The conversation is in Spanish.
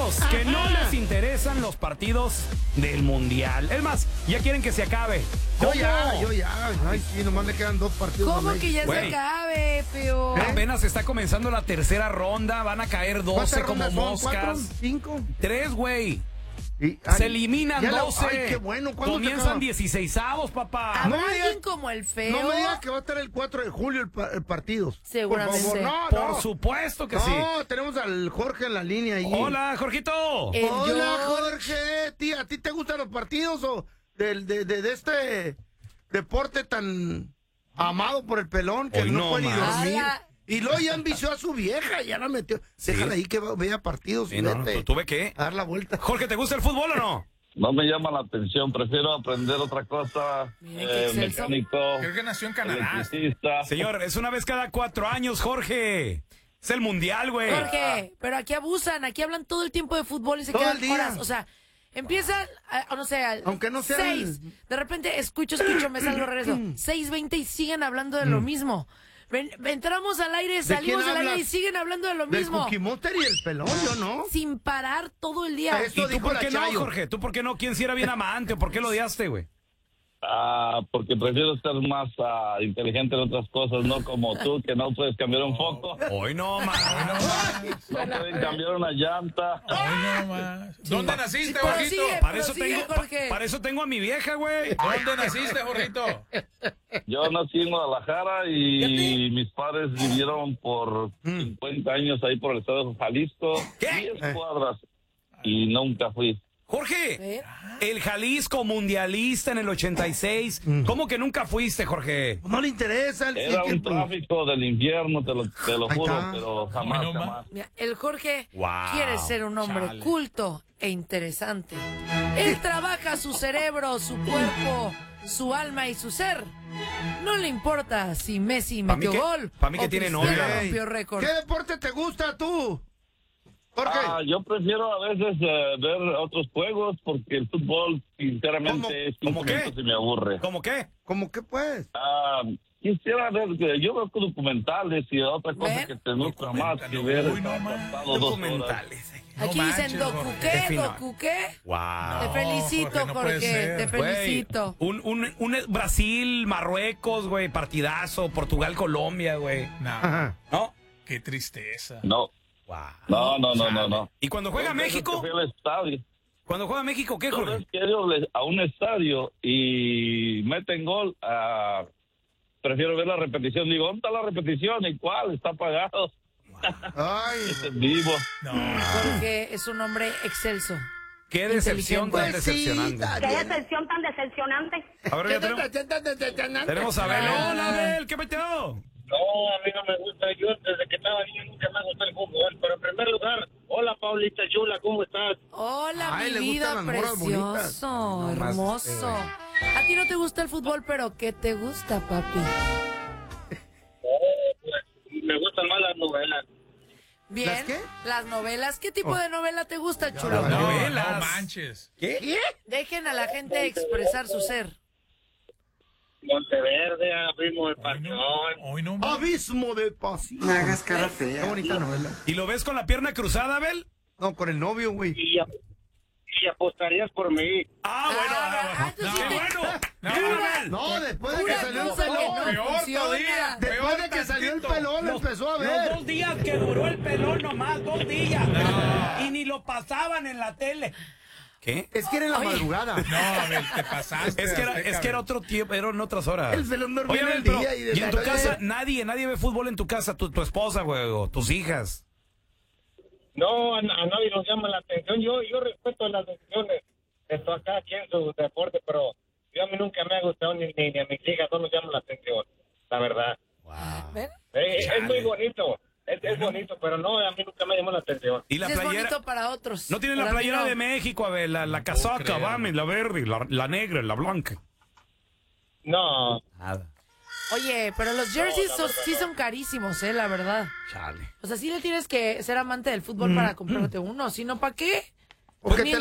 Muchos que no les interesan los partidos del Mundial. Es más, ya quieren que se acabe. Yo ya. Ay, sí, nomás le quedan 2 partidos. ¿Cómo que ya Güey. se acabe, feo? Apenas está comenzando la tercera ronda. Van a caer 12 como rondas son? moscas. 4, 5. 3, güey. Y, Se eliminan ya 12. Ay, qué bueno. ¿Cuándo se Comienzan acaba? 16avos, papá. ¿Habrá no me alguien digas- como el feo? No me digas que va a estar el 4 de julio el partido. Seguramente. Por favor, no, Por no. supuesto que sí. No, tenemos al Jorge en la línea ahí. Hola, Jorgito. El Hola, George. Jorge. Tía, ¿a ti te gustan los partidos o de este deporte tan amado por el pelón que Hoy no no puede ni más. dormir? Ala. Y luego ya envició a su vieja, ya la metió. Sí. Déjala ahí que vea partidos y Sí, no, vete ¿tuve qué? a dar la vuelta. Jorge, ¿te gusta el fútbol o no? No me llama la atención, prefiero aprender otra cosa. Mira qué excelso. Mecánico, Creo que nació en Canadá. electricista. Señor, es una vez cada 4 años, Jorge. Es el Mundial, güey. Jorge, pero aquí abusan, aquí hablan todo el tiempo de fútbol y se Todo quedan el día. horas. O sea, empiezan, no sé, Aunque no sean- 6. De repente escucho, me salgo, regreso. 6:20 y siguen hablando de lo mismo. Entramos al aire, salimos quién al aire hablas? y siguen hablando de lo Del mismo. Cookie Monster y el pelón, yo no. Sin parar todo el día. Eso ¿Y tú dijo por la qué no, Chayo. Jorge? ¿Tú por qué no? ¿Quién sí era bien amante o por qué lo odiaste, güey? Porque prefiero ser más inteligente en otras cosas, no como tú, que no puedes cambiar un foco, Hoy no, man. no pueden cambiar una llanta. Ay, no más. ¿Dónde naciste, pero Jorgito? sigue. Para Jorge. para eso tengo a mi vieja, güey. ¿Dónde naciste, Jorgito? Yo nací en Guadalajara y mis padres vivieron por 50 años ahí por el estado de Jalisco, ¿Qué? 10 cuadras, y nunca fui. Jorge, ¿Eh? el Jalisco mundialista en el 86. ¿Cómo que nunca fuiste, Jorge? No le interesa. Era un tráfico del infierno, te lo Ahí juro, está. pero jamás, Ay, no, jamás. Mira, el Jorge Wow, quiere ser un hombre chale. culto e interesante. Él trabaja su cerebro, su cuerpo, su alma y su ser. No le importa si Messi Pa' mí metió que- gol pa' mí que o tiene Cristiano novia. rompió récord. ¿Qué deporte te gusta tú? Jorge. Yo prefiero a veces ver otros juegos porque el fútbol, sinceramente, ¿Cómo? es ¿Cómo 15 qué? minutos y me aburre. ¿Cómo qué? ¿Cómo que pues? Quisiera ver, yo veo documentales y otra cosa ¿Ven? que te gusta más que ver. Uy, no más. pasado 2 horas. Documentales. Aquí No dicen manches, Docu Jorge. qué, Qué fino. Docu qué. Wow. Te felicito, Jorge, no puede Jorge. ser. Te felicito. Güey, un Brasil, Marruecos, güey, partidazo, Portugal, Colombia, güey. No, Ajá. ¿No? qué tristeza. No, Wow. no. ¿Y cuando juega Dos veces México? que fui al estadio. Cuando juega México, ¿qué, Dos Jorge? veces que he ido a un estadio y meten gol, prefiero ver la repetición. Digo, ¿dónde está la repetición? ¿Y cuál? Está apagado. Ay. Es en vivo. No. Jorge es un hombre excelso. Qué decepción tan Pues sí, decepcionante. está Qué bien. decepción tan decepcionante. Ahora ya tenemos a Abel. Hola, Abel, ¿qué metió? No, a mí no me gusta. Yo desde que estaba niño nunca me gustó el fútbol. Pero en primer lugar, hola Paulita Chula, ¿cómo estás? Hola, Ay, le mi vida, gustan las morras bonitas. precioso, No más, hermoso. A ti no te gusta el fútbol, pero ¿qué te gusta, papi? Pues, me gustan más las novelas. Bien. ¿Las qué? Las novelas. ¿Qué tipo de novela te gusta, chulo? las No, novelas. no manches. ¿Qué? Dejen a la gente expresar su ser. Monteverde, Abismo de Hoy Pasión. no, hoy no más. Abismo de pasión. No hagas cara fea. Qué bonita novela. ¿Y lo ves con la pierna cruzada, Abel? No, con el novio, güey. Y apostarías por mí. entonces ¡Qué sí bueno! No, ¡Bien, Abel! No, después de que Pura salió el cosa que pelón. no peor funciona. todavía. Después de que salió el pelón, lo empezó a Los ver. 2 días que duró el pelón nomás, 2 días. Y ni lo pasaban en la tele. ¿Qué? Es que era en la Oye. madrugada. No, a ver, te pasaste. Es que era Azteca, otro tiempo, eran otras horas. El pelón dormía Oye, en Abel, el pero, día y de en tu la casa, noche. nadie ve fútbol en tu casa, tu esposa, güey, o tus hijas. No, a nadie nos llama la atención. Yo respeto las decisiones de cada quien su deporte, pero yo a mí nunca me ha gustado ni a mis hijas no nos llama la atención, la verdad. ¿Ven? Es muy bonito. Es bonito, pero no, a mí nunca me llamó la atención. Y la Sí, es playera. bonito para otros. No tienen la Para mí playera no. de México, a ver, la casaca, creo. vame, la verde, la negra, la blanca. No, Nada. Oye, pero los jerseys sí son carísimos, la verdad. Chale. O sea, sí le tienes que ser amante del fútbol para comprarte uno. Si no, ¿para qué? Porque Ni te